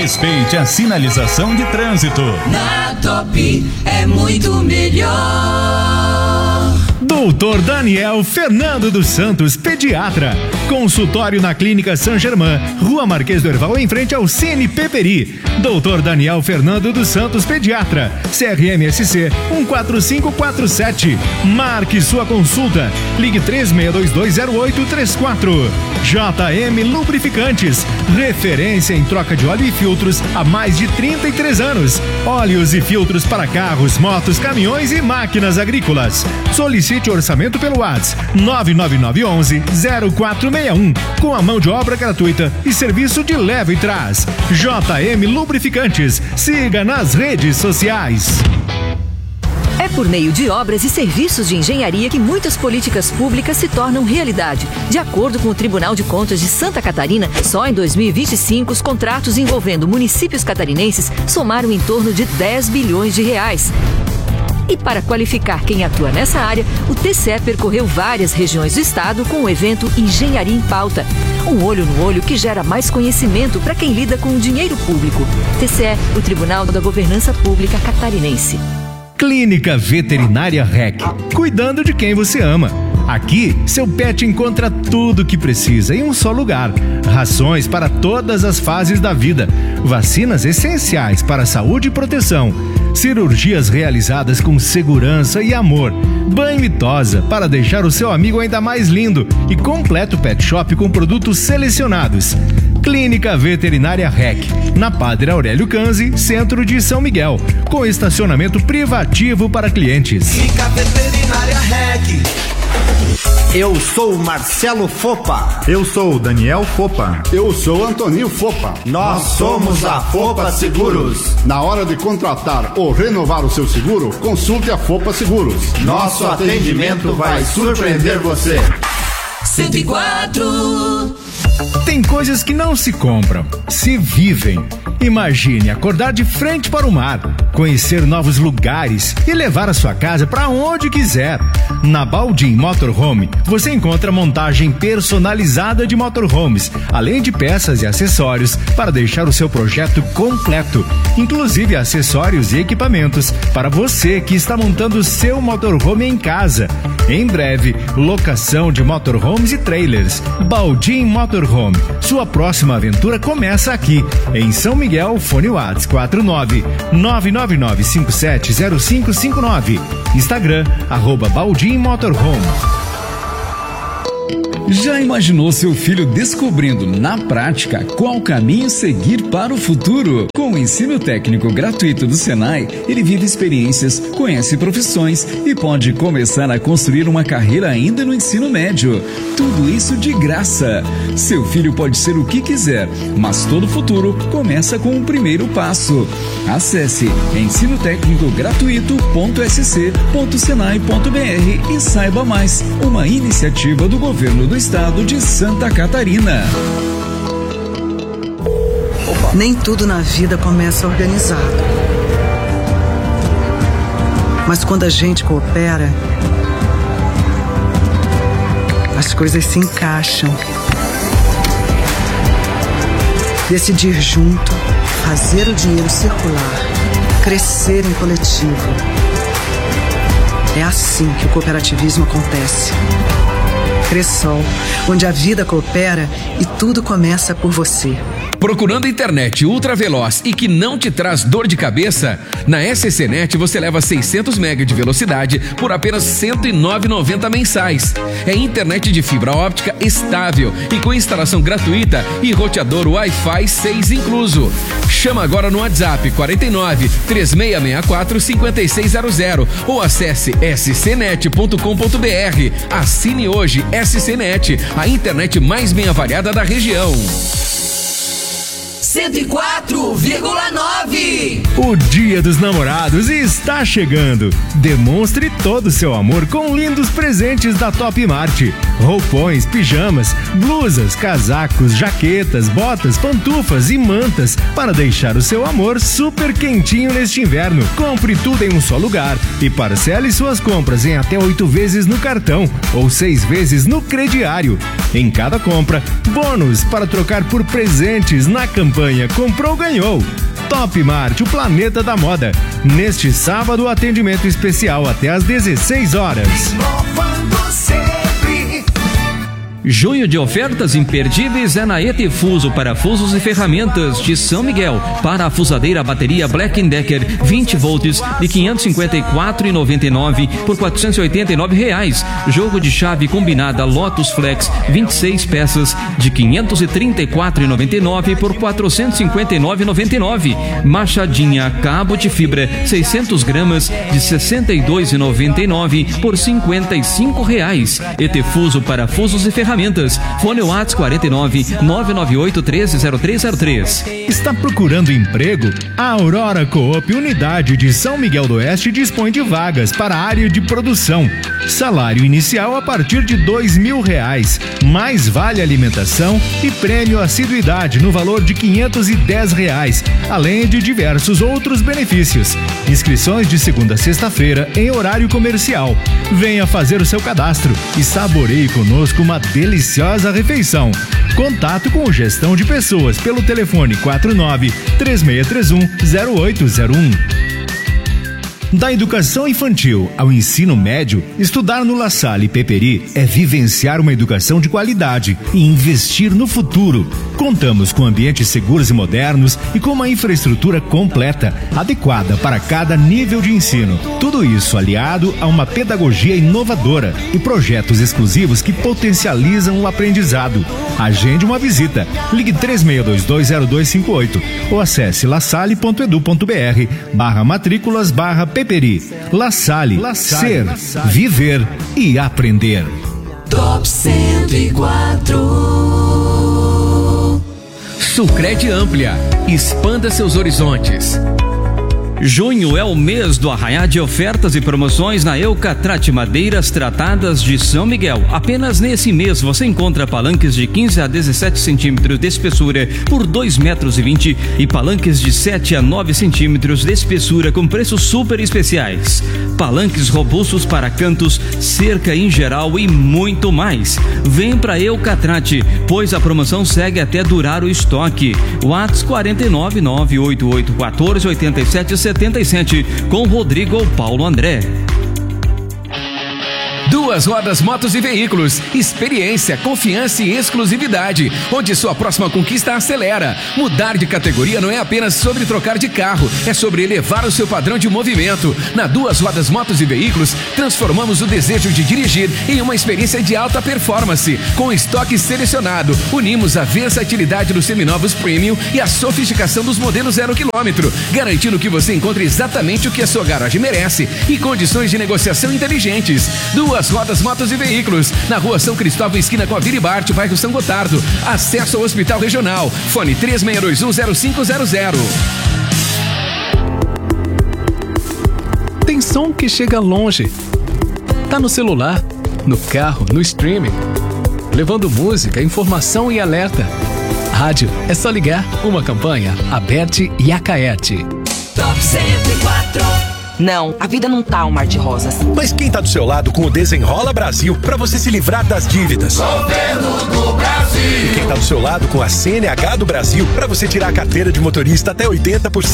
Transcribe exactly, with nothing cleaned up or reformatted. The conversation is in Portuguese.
Respeite a sinalização de trânsito. Na Top é muito melhor. doutor Daniel Fernando dos Santos, pediatra. Consultório na Clínica Saint Germain, Rua Marquês do Herval, em frente ao Cine Peperi. doutor Daniel Fernando dos Santos, pediatra. C R M S C um quatro cinco quatro sete. Marque sua consulta. Ligue três seis dois dois zero oito três quatro. J M Lubrificantes, referência em troca de óleo e filtros há mais de trinta e três anos. Óleos e filtros para carros, motos, caminhões e máquinas agrícolas. Solicite orçamento pelo WhatsApp nove nove nove um um zero quatro seis um, com a mão de obra gratuita e serviço de leva e trás. J M Lubrificantes, siga nas redes sociais. É por meio de obras e serviços de engenharia que muitas políticas públicas se tornam realidade. De acordo com o Tribunal de Contas de Santa Catarina, só em dois mil e vinte e cinco os contratos envolvendo municípios catarinenses somaram em torno de dez bilhões de reais. E para qualificar quem atua nessa área, o T C E percorreu várias regiões do estado com o evento Engenharia em Pauta. Um olho no olho que gera mais conhecimento para quem lida com o dinheiro público. T C E, o Tribunal da Governança Pública Catarinense. Clínica Veterinária R E C, cuidando de quem você ama. Aqui, seu pet encontra tudo o que precisa em um só lugar. Rações para todas as fases da vida. Vacinas essenciais para a saúde e proteção. Cirurgias realizadas com segurança e amor. Banho e tosa para deixar o seu amigo ainda mais lindo. E completo pet shop com produtos selecionados. Clínica Veterinária R E C, na Padre Aurélio Canzi, centro de São Miguel, com estacionamento privativo para clientes. Clínica Veterinária R E C. Eu sou o Marcelo Fopa. Eu sou o Daniel Fopa. Eu sou o Antoninho Fopa. Nós somos a Fopa Seguros. Na hora de contratar ou renovar o seu seguro, consulte a Fopa Seguros. Nosso atendimento vai surpreender você. cento e quatro. Tem coisas que não se compram, se vivem. Imagine acordar de frente para o mar, conhecer novos lugares e levar a sua casa para onde quiser. Na Baldim Motorhome, você encontra montagem personalizada de motorhomes, além de peças e acessórios para deixar o seu projeto completo, inclusive acessórios e equipamentos para você que está montando o seu motorhome em casa. Em breve, locação de motorhomes e trailers. Baldim Motorhome, sua próxima aventura começa aqui, em São Miguel. Fone WhatsApp quatro nove nove nove nove cinco sete zero cinco cinco nove. Instagram, arroba Baldim Motorhome. Já imaginou seu filho descobrindo na prática qual caminho seguir para o futuro? Com o ensino técnico gratuito do Senai, ele vive experiências, conhece profissões e pode começar a construir uma carreira ainda no ensino médio. Tudo isso de graça. Seu filho pode ser o que quiser, mas todo futuro começa com o primeiro passo. Acesse ensino técnico gratuito ponto s c ponto senai ponto b r e saiba mais. Uma iniciativa do governo do estado de Santa Catarina. Nem tudo na vida começa organizado. Mas quando a gente coopera, as coisas se encaixam. Decidir junto, fazer o dinheiro circular, crescer em coletivo. É assim que o cooperativismo acontece. Cressol, onde a vida coopera e tudo começa por você. Procurando internet ultra veloz e que não te traz dor de cabeça? Na S C Net você leva seiscentos megas de velocidade por apenas cento e nove reais e noventa centavos mensais. É internet de fibra óptica estável e com instalação gratuita e roteador Wi-Fi seis incluso. Chama agora no WhatsApp quarenta e nove, três seis seis quatro, cinco seis zero zero ou acesse s c net ponto com ponto b r. Assine hoje S C Net, a internet mais bem avaliada da região. cento e quatro vírgula nove. O Dia dos Namorados está chegando. Demonstre todo o seu amor com lindos presentes da Top Mart. Roupões, pijamas, blusas, casacos, jaquetas, botas, pantufas e mantas para deixar o seu amor super quentinho neste inverno. Compre tudo em um só lugar e parcele suas compras em até oito vezes no cartão ou seis vezes no crediário. Em cada compra, bônus para trocar por presentes na campanha campanha Comprou, Ganhou. Top Mart, o planeta da moda. Neste sábado, atendimento especial até às dezesseis horas. Junho de ofertas imperdíveis é na Etefuso Parafusos e Ferramentas de São Miguel. Parafusadeira bateria Black Decker vinte volts de quinhentos e cinquenta e quatro reais e noventa e nove centavos por quatrocentos e oitenta e nove reais. Jogo de chave combinada Lotus Flex vinte e seis peças de quinhentos e trinta e quatro reais e noventa e nove centavos por quatrocentos e cinquenta e nove reais e noventa e nove centavos. Machadinha cabo de fibra seiscentos gramas de sessenta e dois reais e noventa e nove centavos por cinquenta e cinco reais. Etefuso Parafusos e Ferramentas. Fone WhatsApp quarenta e nove, nove nove oito, treze, zero três zero três. Está procurando emprego? A Aurora Coop Unidade de São Miguel do Oeste dispõe de vagas para a área de produção. Salário inicial a partir de dois mil reais, mais vale alimentação e prêmio assiduidade no valor de quinhentos e dez reais, além de diversos outros benefícios. Inscrições de segunda a sexta-feira em horário comercial. Venha fazer o seu cadastro e saboreie conosco uma deliciosa refeição. Contato com Gestão de Pessoas pelo telefone quatro nove, três seis três um, zero oito zero um. Da educação infantil ao ensino médio, estudar no La Salle Peperi é vivenciar uma educação de qualidade e investir no futuro. Contamos com ambientes seguros e modernos e com uma infraestrutura completa, adequada para cada nível de ensino. Tudo isso aliado a uma pedagogia inovadora e projetos exclusivos que potencializam o aprendizado. Agende uma visita. Ligue três seis dois dois, zero dois cinco oito ou acesse lasalle ponto edu ponto br barra matrículas barra Peperi. La Salle, La Salle, ser, La Salle. Viver e aprender. Top cento e quatro. Sulcred Amplia, expanda seus horizontes. Junho é o mês do arraiá de ofertas e promoções na Eucatrate Madeiras Tratadas de São Miguel. Apenas nesse mês você encontra palanques de quinze a dezessete centímetros de espessura por dois metros e vinte e palanques de sete a nove centímetros de espessura com preços super especiais. Palanques robustos para cantos, cerca em geral e muito mais. Vem pra Eucatrate, pois a promoção segue até durar o estoque. WhatsApp quarenta e nove, nove oito oito, um quatro, oito sete setenta e sete com Rodrigo ou Paulo André. Duas Rodas Motos e Veículos, experiência, confiança e exclusividade, onde sua próxima conquista acelera. Mudar de categoria não é apenas sobre trocar de carro, é sobre elevar o seu padrão de movimento. Na Duas Rodas Motos e Veículos, transformamos o desejo de dirigir em uma experiência de alta performance. Com estoque selecionado, unimos a versatilidade dos seminovos premium e a sofisticação dos modelos zero quilômetro, garantindo que você encontre exatamente o que a sua garagem merece e condições de negociação inteligentes. Duas Duas Rodas Motos e Veículos, na Rua São Cristóvão, esquina com a Vila Bart, bairro São Gotardo. Acesso ao Hospital Regional. Fone três seis dois um, zero cinco zero zero. Tem som que chega longe. Tá no celular, no carro, no streaming, levando música, informação e alerta. Rádio é só ligar. Uma campanha Aberte e Acaerte. Top cento e quatro. Não, a vida não tá um mar de rosas. Mas quem tá do seu lado com o Desenrola Brasil pra você se livrar das dívidas? Governo do Brasil. E quem tá do seu lado com a C N H do Brasil pra você tirar a carteira de motorista até oitenta por cento